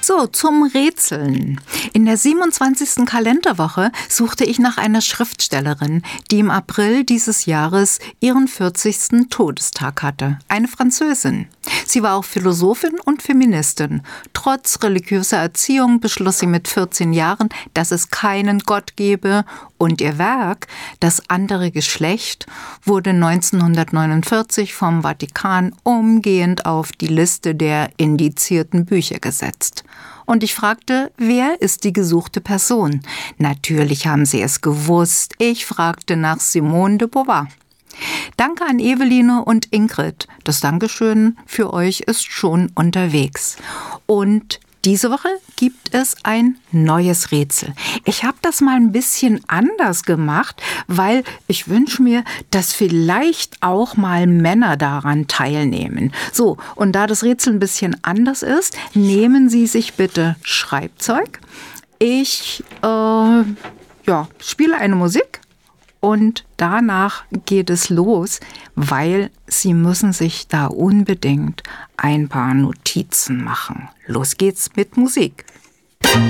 So, zum Rätseln. In der 27. Kalenderwoche suchte ich nach einer Schriftstellerin, die im April dieses Jahres ihren 40. Todestag hatte. Eine Französin. Sie war auch Philosophin und Feministin. Trotz religiöser Erziehung beschloss sie mit 14 Jahren, dass es keinen Gott gebe, und ihr Werk, Das andere Geschlecht, wurde 1949 vom Vatikan umgehend auf die Liste der indizierten Bücher gesetzt. Und ich fragte, wer ist die gesuchte Person? Natürlich haben sie es gewusst. Ich fragte nach Simone de Beauvoir. Danke an Eveline und Ingrid. Das Dankeschön für euch ist schon unterwegs. Und diese Woche gibt es ein neues Rätsel. Ich habe das mal ein bisschen anders gemacht, weil ich wünsche mir, dass vielleicht auch mal Männer daran teilnehmen. So, und da das Rätsel ein bisschen anders ist, nehmen Sie sich bitte Schreibzeug. Ich spiele eine Musik. Und danach geht es los, weil Sie müssen sich da unbedingt ein paar Notizen machen. Los geht's mit Musik.